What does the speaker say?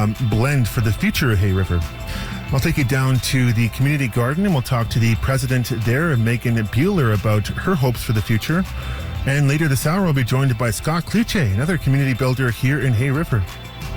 blend for the future of Hay River. I'll take you down to the community garden and we'll talk to the president there, Megan Bueller, about her hopes for the future. And later this hour, we'll be joined by Scott Cloutier, another community builder here in Hay River.